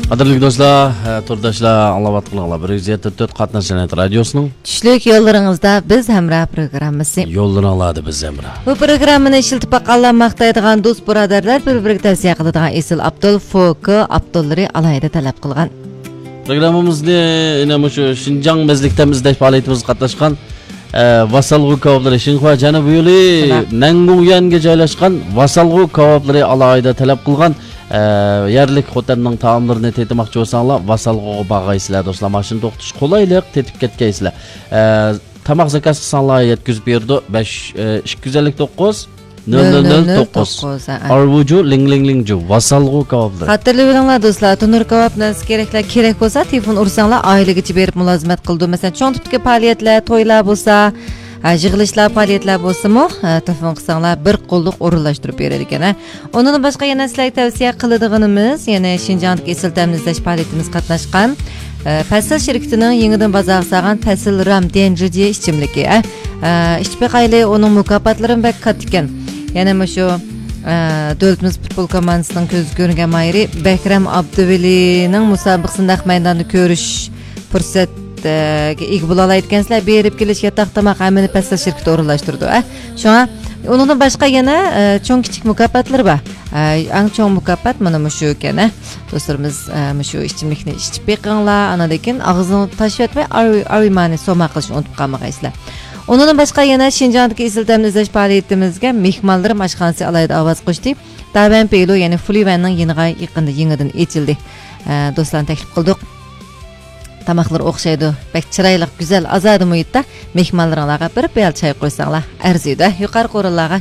Qadrli do'stlar, turdoshlar, anglab qilinglar. 174 qatnash san'at radiosining tushlik yo'llaringizda biz hamra programmasi. Yo'llaniladi biz hamra. Bu programmani ishiltib maqtaydigan do'st birodarlar bir-biriga tavsiya qiladigan Esil Abdul Foki Abdullari alayda talab qilgan. Programmamizni ana shu Xinjiang mezlikdamizda faoliyatimiz qatnashgan Vasalg'u kavoblari Xinhua janubiy yo'li Nanguyanga joylashgan Vasalg'u kavoblari alayda talab qilgan yerlik xo'tamning taomlarini tetimoqchi bo'lsanglar Vasalg'uga bag'aysizlar do'stlar. Mashina to'xtatish qulaylik, tetib ketgaysizlar. Tamoq zakaz qilsanglar yetkazib berdi 259 009 Arvuju ling Vasalg'u kavoblar. Xatirli bo'linglar do'stlar, tunur kavobdan kerak bo'lsa telefon ursanglar oilaga berib mulozimat qildi. Masalan, cho'ng tipdagi faoliyatlar, to'ylar bo'lsa, yig'ilishlar, faoliyatlar bo'lsa-mu, telefon qilsanglar bir qo'lliq o'rinlashtirib berar ekan. Undan boshqa yana sizlarga tavsiya qiladiganimiz, yana Xinjiangdagi Esil ta'minlash faoliyatimiz qatnashgan Fasil şirketining yangidan bozor salgan Fasil Ram Denjidi ichimligi. İchib qayli uning mukofotlarini bak katgan. Yana shu davlatimiz futbol komandasining ko'z ko'rgan mayri Bakram Abduvalining musobaqasida maydonda ko'rish fursat ega bo'la oladigansizlar berib kelishga taqtamaq amini Fasil şirketi o'rinlashtirdi. Shunga undan boshqa yana cho'ng kichik mukofotlar bor. Eng cho'ng mukofot mana shu ekan. Do'stlarimiz shu ichimlikni ichib beqinglar, anadan og'zini tashib etmay arimani soma qilishni unutib qolmagaysizlar. Ondan başqa yana Xinjiangdagi Esil ta'minlash faoliyatimizga mehmonlar mashxonasi alayda ovoz qo'shdi. Davan Peylo, ya'ni Fulivanning yaqinda yangidan ochildi. Do'stlarni taklif qildik. Tamoqlar o'xshaydi. Bak chiroyli, go'zal, azadi muhitda mehmonlaringizga bir piyol choy qo'ysanglar, arziydi. Yuqori qo'rinlarga